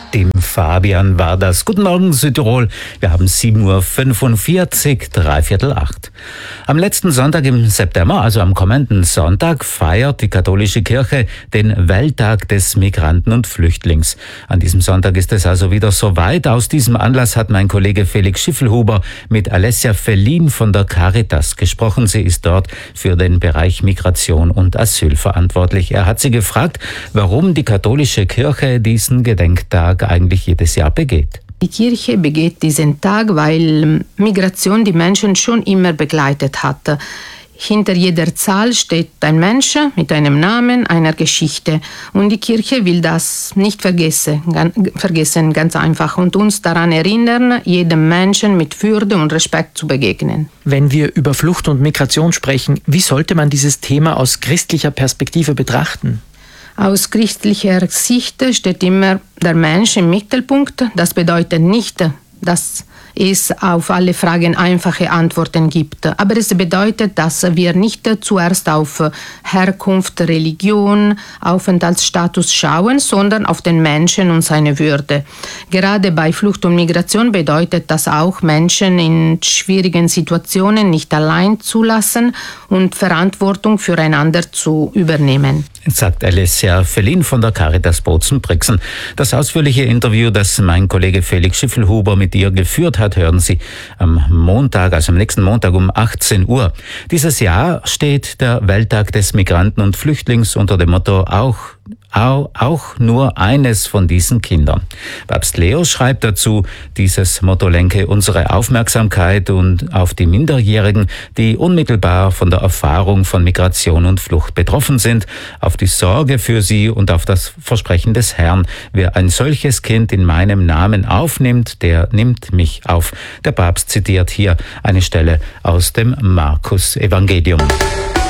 Dem Fabian war das. Guten Morgen Südtirol. Wir haben 7:45 Uhr, 7:45. Am letzten Sonntag im September, also am kommenden Sonntag, feiert die katholische Kirche den Welttag des Migranten und Flüchtlings. An diesem Sonntag ist es also wieder soweit. Aus diesem Anlass hat mein Kollege Felix Schiffelhuber mit Alessia Fellin von der Caritas gesprochen. Sie ist dort für den Bereich Migration und Asyl verantwortlich. Er hat sie gefragt, warum die katholische Kirche diesen Gedenktag eigentlich jedes Jahr begeht. Die Kirche begeht diesen Tag, weil Migration die Menschen schon immer begleitet hat. Hinter jeder Zahl steht ein Mensch mit einem Namen, einer Geschichte. Und die Kirche will das nicht vergessen, ganz einfach. Und uns daran erinnern, jedem Menschen mit Würde und Respekt zu begegnen. Wenn wir über Flucht und Migration sprechen, wie sollte man dieses Thema aus christlicher Perspektive betrachten? Aus christlicher Sicht steht immer der Mensch im Mittelpunkt. Das bedeutet nicht, dass es auf alle Fragen einfache Antworten gibt. Aber es bedeutet, dass wir nicht zuerst auf Herkunft, Religion, Aufenthaltsstatus schauen, sondern auf den Menschen und seine Würde. Gerade bei Flucht und Migration bedeutet das auch, Menschen in schwierigen Situationen nicht allein zu lassen und Verantwortung füreinander zu übernehmen. Sagt Alessia Fellin von der Caritas Bozen-Brixen. Das ausführliche Interview, das mein Kollege Felix Schiffelhuber mit ihr geführt hat, hören Sie am Montag, also am nächsten Montag um 18 Uhr. Dieses Jahr steht der Welttag des Migranten und Flüchtlings unter dem Motto auch nur eines von diesen Kindern. Papst Leo schreibt dazu, dieses Motto lenke unsere Aufmerksamkeit und auf die Minderjährigen, die unmittelbar von der Erfahrung von Migration und Flucht betroffen sind, auf die Sorge für sie und auf das Versprechen des Herrn. Wer ein solches Kind in meinem Namen aufnimmt, der nimmt mich auf. Der Papst zitiert hier eine Stelle aus dem Markus-Evangelium.